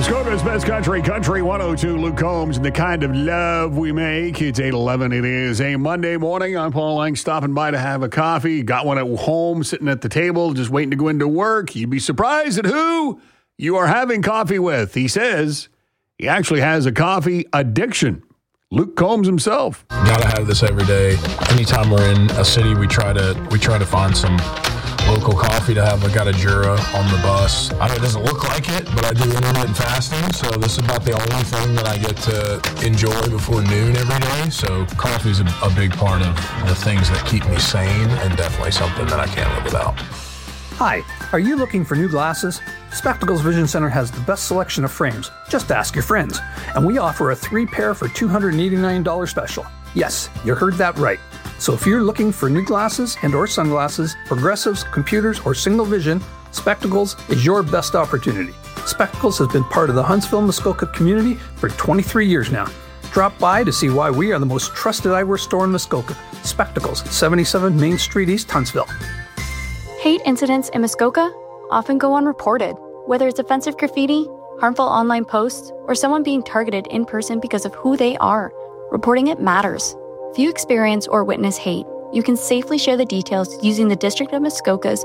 Muskoka's Best Country, Country 102, Luke Combs, and the kind of love we make. It's 8:11. It is a Monday morning. I'm Paul Lang, stopping by to have a coffee. Got one at home, sitting at the table, just waiting to go into work. You'd be surprised at who you are having coffee with. He says he actually has a coffee addiction. Luke Combs himself. Gotta have this every day. Anytime we're in a city, we try to find some local coffee to have. I got a Jura on the bus. I know it doesn't look like it, but I do intermittent fasting, so this is about the only thing that I get to enjoy before noon every day. So coffee is a big part of the things that keep me sane, and definitely something that I can't live without. Hi, are you looking for new glasses? Spectacles Vision Center has the best selection of frames. Just ask your friends. And we offer a 3-pair for $289 special. Yes, you heard that right. So if you're looking for new glasses and or sunglasses, progressives, computers, or single vision, Spectacles is your best opportunity. Spectacles has been part of the Huntsville-Muskoka community for 23 years now. Drop by to see why we are the most trusted eyewear store in Muskoka. Spectacles, 77 Main Street, East Huntsville. Hate incidents in Muskoka often go unreported, whether it's offensive graffiti, harmful online posts, or someone being targeted in person because of who they are. Reporting it matters. If you experience or witness hate, you can safely share the details using the District of Muskoka's